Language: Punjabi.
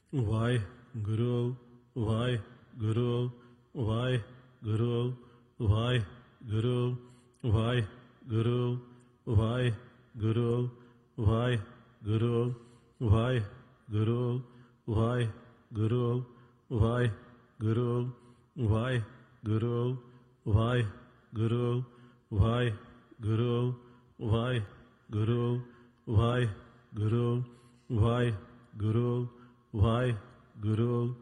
ਵਾਹਿਗੁਰੂ ਵਾਹਿਗੁਰੂ ਵਾਹਿਗੁਰੂ ਵਾਹਿਗੁਰੂ ਵਾਹਿਗੁਰੂ ਵਾਹਿਗੁਰੂ ਵਾਹਿਗੁਰੂ ਵਾਹਿਗੁਰੂ ਵਾਹਿਗੁਰੂ ਵਾਹਿਗੁਰੂ ਵਾਹਿਗੁਰੂ ਵਾਹਿਗੁਰੂ ਵਾਹਿਗੁਰੂ ਵਾਹਿਗੁਰੂ ਵਾਹਿਗੁਰੂ ਵਾਹਿਗੁਰੂ ਵਾਹਿਗੁਰੂ ਵਾਹਿਗੁਰੂ